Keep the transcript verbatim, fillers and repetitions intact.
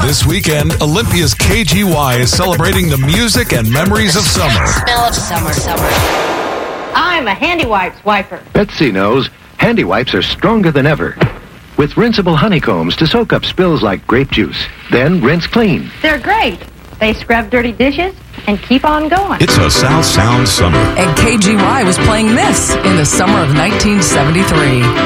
This weekend, Olympia's K G Y is celebrating the music and memories of summer. Smell of summer, summer. I'm a Handy Wipes wiper. Betsy knows Handy Wipes are stronger than ever. With rinseable honeycombs to soak up spills like grape juice. Then rinse clean. They're great. They scrub dirty dishes and keep on going. It's a South Sound summer. And K G Y was playing this in the summer of nineteen seventy-three.